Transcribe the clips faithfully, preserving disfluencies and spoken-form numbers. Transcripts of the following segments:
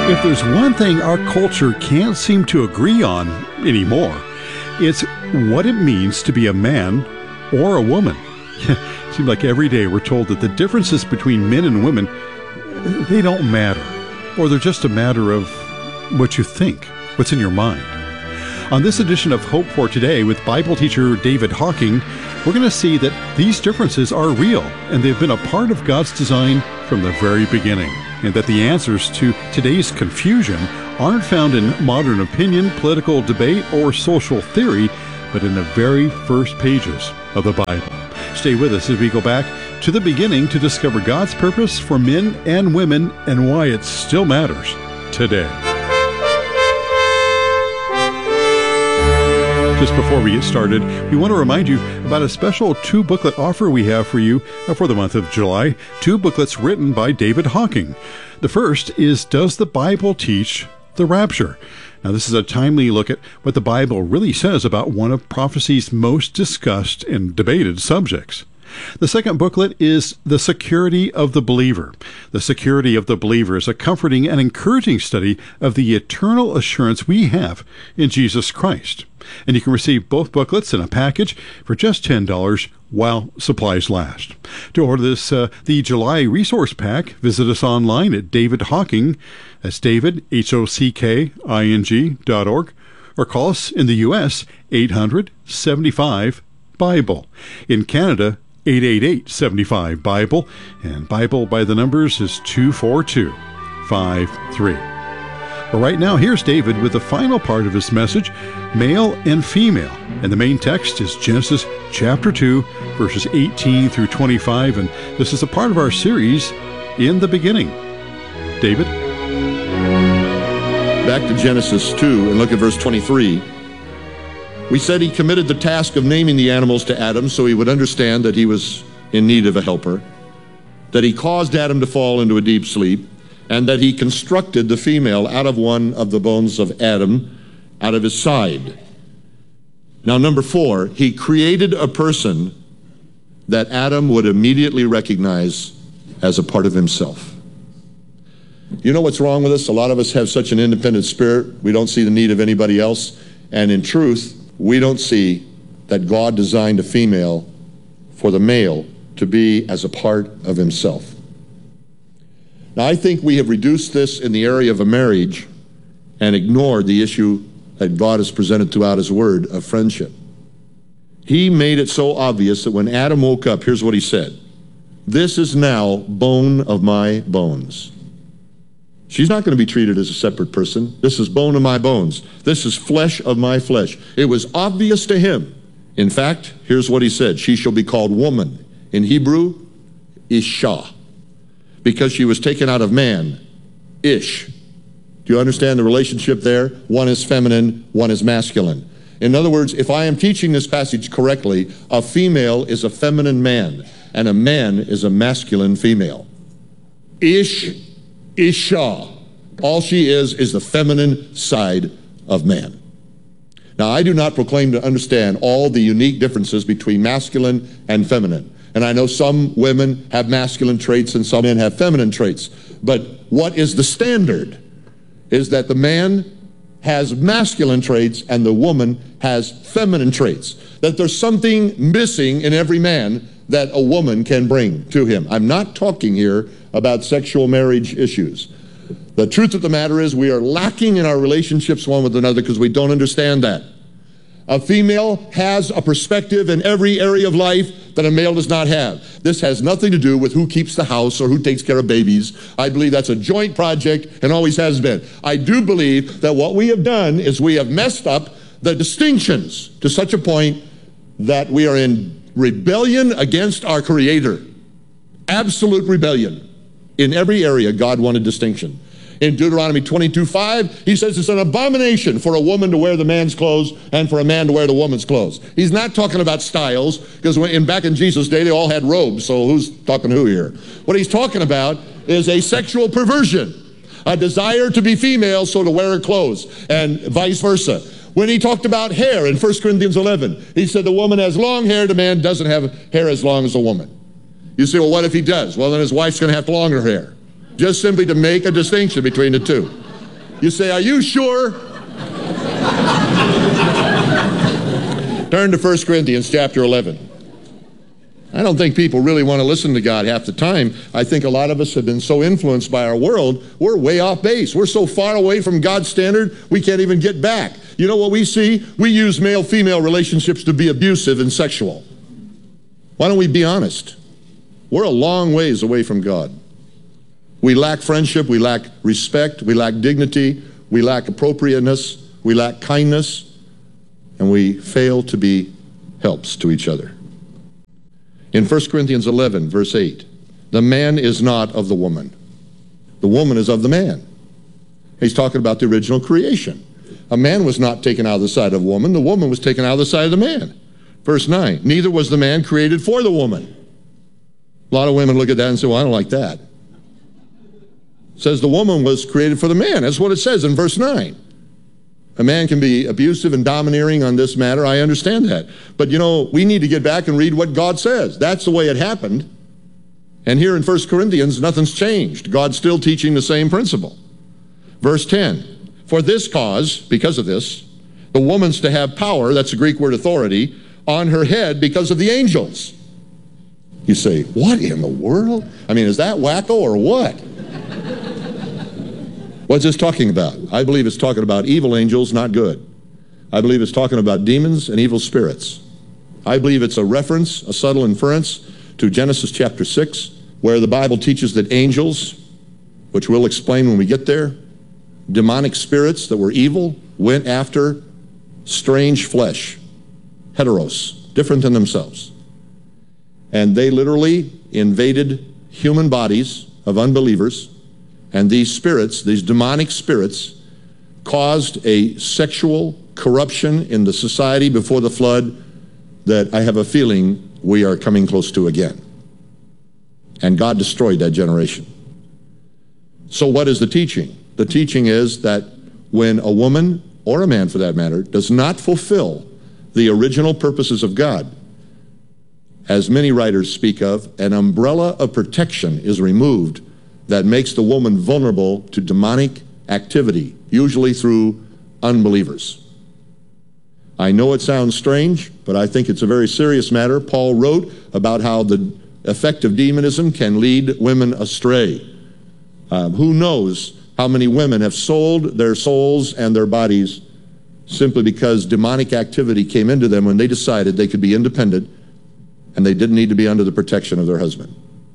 If there's one thing our culture can't seem to agree on anymore, it's what it means to be a man or a woman. It seems like every day we're told that the differences between men and women, they don't matter, or they're just a matter of what you think, what's in your mind. On this edition of Hope for Today with Bible teacher David Hocking, we're going to see that these differences are real and they've been a part of God's design from the very beginning, and that the answers to today's confusion aren't found in modern opinion, political debate, or social theory, but in the very first pages of the Bible. Stay with us as we go back to the beginning to discover God's purpose for men and women and why it still matters today. Just before we get started, we want to remind you about a special two-booklet offer we have for you for the month of July. Two booklets written by David Hocking. The first is Does the Bible Teach the Rapture? Now, this is a timely look at what the Bible really says about one of prophecy's most discussed and debated subjects. The second booklet is The Security of the Believer. The Security of the Believer is a comforting and encouraging study of the eternal assurance we have in Jesus Christ. And you can receive both booklets in a package for just ten dollars while supplies last. To order this, uh, the July Resource Pack, visit us online at David Hocking, that's David, H O C K I N G dot org, or call us in the U S eight hundred, seventy-five, BIBLE. In Canada, eight eight eight, seven five, BIBLE, and Bible by the numbers is two four two five three. Well, right now, here's David with the final part of his message, Male and Female. And the main text is Genesis chapter two, verses eighteen through twenty-five, and this is a part of our series, In the Beginning. David? Back to Genesis two and look at verse twenty-three. We said he committed the task of naming the animals to Adam so he would understand that he was in need of a helper, that he caused Adam to fall into a deep sleep, and that he constructed the female out of one of the bones of Adam, out of his side. Now, number four, he created a person that Adam would immediately recognize as a part of himself. You know what's wrong with us? A lot of us have such an independent spirit, we don't see the need of anybody else, and in truth, we don't see that God designed a female for the male to be as a part of himself. Now, I think we have reduced this in the area of a marriage and ignored the issue that God has presented throughout his word of friendship. He made it so obvious that when Adam woke up, here's what he said: "This is now bone of my bones." She's not going to be treated as a separate person. This is bone of my bones. This is flesh of my flesh. It was obvious to him. In fact, here's what he said: "She shall be called woman." In Hebrew, Isha, because she was taken out of man. Ish. Do you understand the relationship there? One is feminine, one is masculine. In other words, if I am teaching this passage correctly, a female is a feminine man, and a man is a masculine female. Ish, Isha. All she is is the feminine side of man. Now, I do not proclaim to understand all the unique differences between masculine and feminine. And I know some women have masculine traits and some men have feminine traits. But what is the standard is that the man has masculine traits and the woman has feminine traits. That there's something missing in every man that a woman can bring to him. I'm not talking here about sexual marriage issues. The truth of the matter is we are lacking in our relationships one with another because we don't understand that. A female has a perspective in every area of life that a male does not have. This has nothing to do with who keeps the house or who takes care of babies. I believe that's a joint project and always has been. I do believe that what we have done is we have messed up the distinctions to such a point that we are in rebellion against our Creator. Absolute rebellion. In every area, God wanted distinction. In Deuteronomy twenty-two five, he says it's an abomination for a woman to wear the man's clothes and for a man to wear the woman's clothes. He's not talking about styles, because in, back in Jesus' day, they all had robes, so who's talking who here? What he's talking about is a sexual perversion, a desire to be female, so to wear her clothes, and vice versa. When he talked about hair in First Corinthians eleven, he said the woman has long hair, the man doesn't have hair as long as a woman. You say, well, what if he does? Well, then his wife's going to have longer hair. Just simply to make a distinction between the two. You say, are you sure? Turn to First Corinthians chapter eleven. I don't think people really want to listen to God half the time. I think a lot of us have been so influenced by our world, we're way off base. We're so far away from God's standard, we can't even get back. You know what we see? We use male-female relationships to be abusive and sexual. Why don't we be honest? We're a long ways away from God. We lack friendship, we lack respect, we lack dignity, we lack appropriateness, we lack kindness, and we fail to be helps to each other. In First Corinthians eleven, verse eight, the man is not of the woman. The woman is of the man. He's talking about the original creation. A man was not taken out of the side of a woman. The woman was taken out of the side of the man. Verse nine, neither was the man created for the woman. A lot of women look at that and say, well, I don't like that. It says the woman was created for the man. That's what it says in verse nine. A man can be abusive and domineering on this matter. I understand that. But, you know, we need to get back and read what God says. That's the way it happened. And here in First Corinthians, nothing's changed. God's still teaching the same principle. Verse ten, for this cause, because of this, the woman's to have power, that's the Greek word authority, on her head because of the angels. You say, what in the world? I mean, is that wacko or what? What's this talking about? I believe it's talking about evil angels, not good. I believe it's talking about demons and evil spirits. I believe it's a reference, a subtle inference to Genesis chapter six, where the Bible teaches that angels, which we'll explain when we get there, demonic spirits that were evil, went after strange flesh, heteros, different than themselves. And they literally invaded human bodies of unbelievers. And these spirits, these demonic spirits, caused a sexual corruption in the society before the flood that I have a feeling we are coming close to again. And God destroyed that generation. So what is the teaching? The teaching is that when a woman, or a man for that matter, does not fulfill the original purposes of God, as many writers speak of, an umbrella of protection is removed that makes the woman vulnerable to demonic activity, usually through unbelievers. I know it sounds strange, but I think it's a very serious matter. Paul wrote about how the effect of demonism can lead women astray. Um, who knows how many women have sold their souls and their bodies simply because demonic activity came into them when they decided they could be independent and they didn't need to be under the protection of their husband.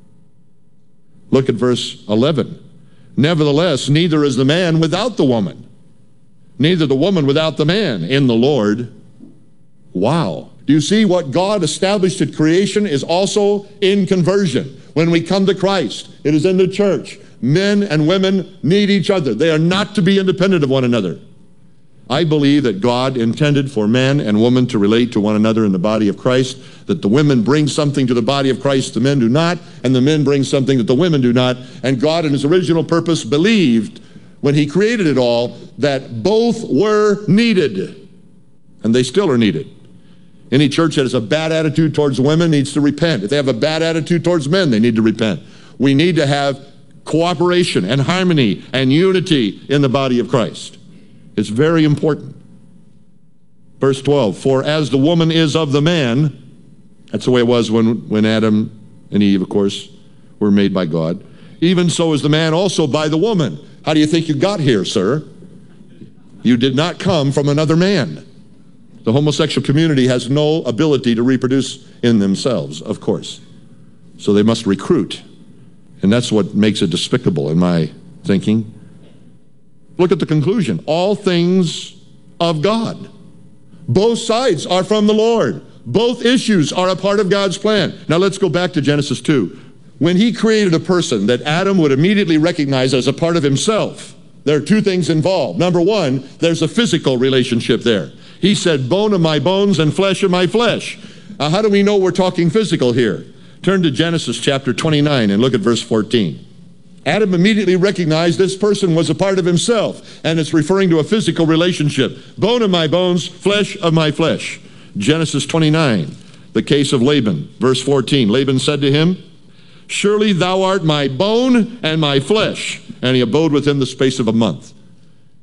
Look at verse eleven. Nevertheless, neither is the man without the woman, neither the woman without the man in the Lord. Wow. Do you see what God established at creation is also in conversion? When we come to Christ, it is in the church. Men and women need each other. They are not to be independent of one another. I believe that God intended for man and woman to relate to one another in the body of Christ, that the women bring something to the body of Christ the men do not, and the men bring something that the women do not. And God in his original purpose believed when he created it all that both were needed, and they still are needed. Any church that has a bad attitude towards women needs to repent. If they have a bad attitude towards men, they need to repent. We need to have cooperation and harmony and unity in the body of Christ. It's very important. Verse twelve, for as the woman is of the man, that's the way it was when, when Adam and Eve, of course, were made by God, even so is the man also by the woman. How do you think you got here, sir? You did not come from another man. The homosexual community has no ability to reproduce in themselves, of course. So they must recruit. And that's what makes it despicable in my thinking. Look at the conclusion. All things of God. Both sides are from the Lord. Both issues are a part of God's plan. Now let's go back to Genesis two. When he created a person that Adam would immediately recognize as a part of himself, there are two things involved. Number one, there's a physical relationship there. He said, bone of my bones and flesh of my flesh. Now, how do we know we're talking physical here? Turn to Genesis chapter twenty-nine and look at verse fourteen. Adam immediately recognized this person was a part of himself, and it's referring to a physical relationship. Bone of my bones, flesh of my flesh. Genesis twenty-nine, the case of Laban, verse fourteen. Laban said to him, surely thou art my bone and my flesh. And he abode with him the space of a month.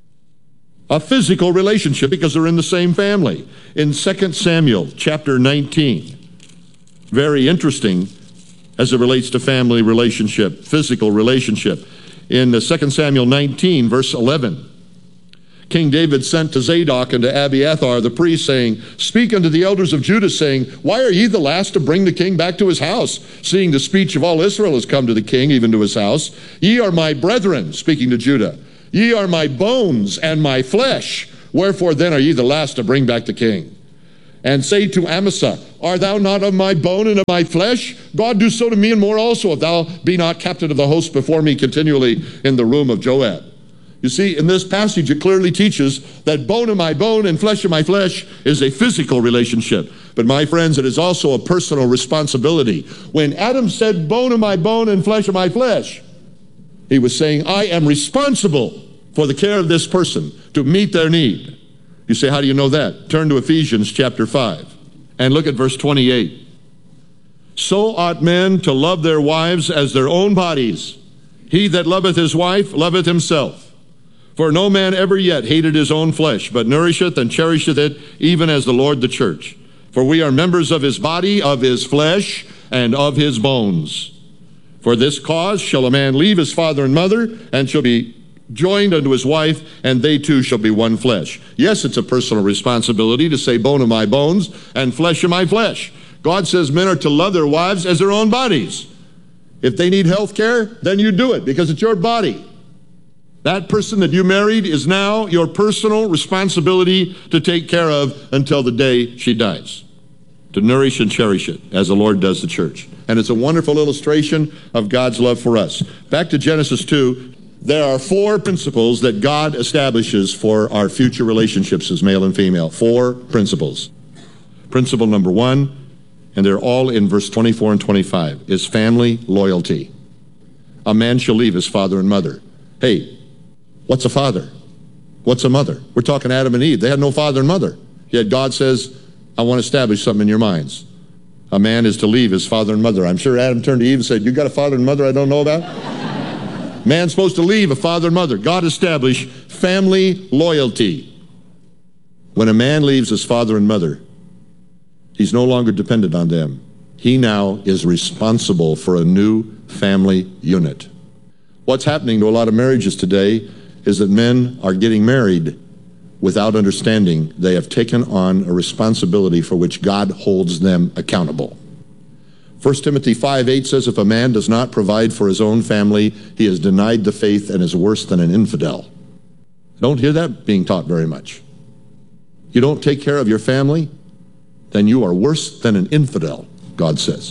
A physical relationship because they're in the same family. In Second Samuel chapter nineteen, very interesting as it relates to family relationship, physical relationship. In Second Samuel nineteen, verse eleven, King David sent to Zadok and to Abiathar the priest, saying, "Speak unto the elders of Judah, saying, Why are ye the last to bring the king back to his house, seeing the speech of all Israel has come to the king, even to his house? Ye are my brethren," speaking to Judah. "Ye are my bones and my flesh. Wherefore then are ye the last to bring back the king? And say to Amasa, Art thou not of my bone and of my flesh? God do so to me and more also, if thou be not captain of the host before me continually in the room of Joab." You see, in this passage, it clearly teaches that bone of my bone and flesh of my flesh is a physical relationship. But my friends, it is also a personal responsibility. When Adam said, "Bone of my bone and flesh of my flesh," he was saying, I am responsible for the care of this person to meet their need. You say, how do you know that? Turn to Ephesians chapter five and look at verse twenty-eight. "So ought men to love their wives as their own bodies. He that loveth his wife loveth himself. For no man ever yet hated his own flesh, but nourisheth and cherisheth it, even as the Lord the church. For we are members of his body, of his flesh, and of his bones. For this cause shall a man leave his father and mother, and shall be joined unto his wife, and they two shall be one flesh." Yes, it's a personal responsibility to say bone of my bones and flesh of my flesh. God says men are to love their wives as their own bodies. If they need health care, then you do it because it's your body. That person that you married is now your personal responsibility to take care of until the day she dies. To nourish and cherish it as the Lord does the church. And it's a wonderful illustration of God's love for us. Back to Genesis two, there are four principles that God establishes for our future relationships as male and female. Four principles. Principle number one, and they're all in verse twenty-four and twenty-five, is family loyalty. A man shall leave his father and mother. Hey, what's a father? What's a mother? We're talking Adam and Eve. They had no father and mother. Yet God says, I want to establish something in your minds. A man is to leave his father and mother. I'm sure Adam turned to Eve and said, you got a father and mother I don't know about? Man's supposed to leave a father and mother. God established family loyalty. When a man leaves his father and mother, he's no longer dependent on them. He now is responsible for a new family unit. What's happening to a lot of marriages today is that men are getting married without understanding they have taken on a responsibility for which God holds them accountable. First Timothy five eight says, if a man does not provide for his own family, he has denied the faith and is worse than an infidel. I don't hear that being taught very much. You don't take care of your family, then you are worse than an infidel, God says.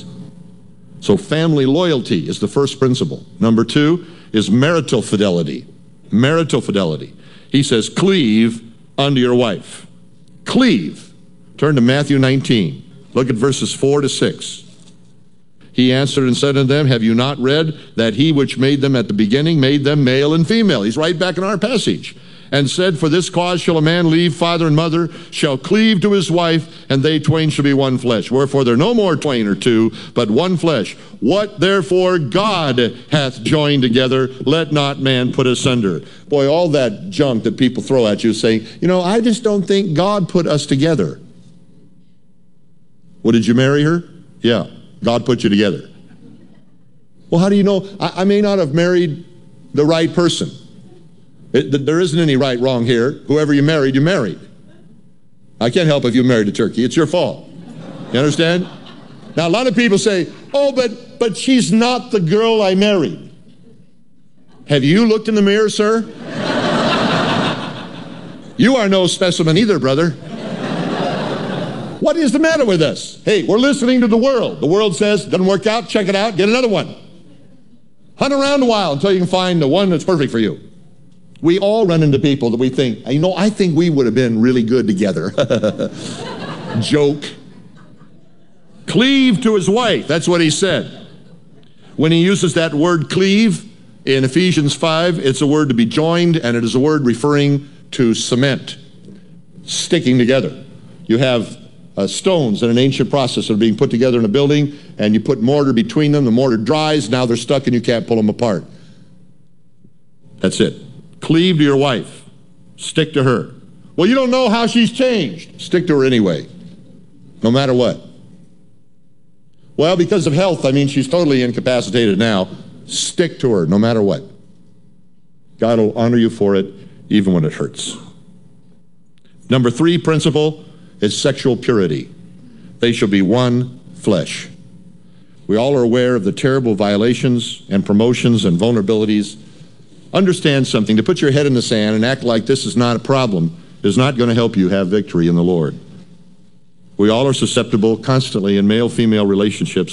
So family loyalty is the first principle. Number two is marital fidelity. Marital fidelity. He says, cleave unto your wife. Cleave. Turn to Matthew nineteen. Look at verses four to six. He answered and said unto them, have you not read that he which made them at the beginning made them male and female? He's right back in our passage. And said, for this cause shall a man leave father and mother, shall cleave to his wife, and they twain shall be one flesh. Wherefore there are no more twain or two, but one flesh. What therefore God hath joined together, let not man put asunder. Boy, all that junk that people throw at you saying, you know, I just don't think God put us together. Well, did you marry her? Yeah, God put you together. Well, how do you know? I, I may not have married the right person. It, there isn't any right, wrong here. Whoever you married, you married. I can't help if you married a turkey. It's your fault. You understand? Now, a lot of people say, oh, but, but she's not the girl I married. Have you looked in the mirror, sir? You are no specimen either, brother. What is the matter with us? Hey, we're listening to the world. The world says, doesn't work out, check it out, get another one. Hunt around a while until you can find the one that's perfect for you. We all run into people that we think, you know, I think we would have been really good together. Joke. Cleave to his wife. That's what he said. When he uses that word cleave in Ephesians five, it's a word to be joined, and it is a word referring to cement, sticking together. You have uh, stones in an ancient process that are being put together in a building, and you put mortar between them. The mortar dries. Now they're stuck, and you can't pull them apart. That's it. Cleave to your wife. Stick to her. Well, you don't know how she's changed. Stick to her anyway, no matter what. Well, because of health, I mean, she's totally incapacitated now. Stick to her, no matter what. God will honor you for it, even when it hurts. Number three principle is sexual purity. They shall be one flesh. We all are aware of the terrible violations and promotions and vulnerabilities. Understand something. To put your head in the sand and act like this is not a problem is not going to help you have victory in the Lord. We all are susceptible constantly in male-female relationships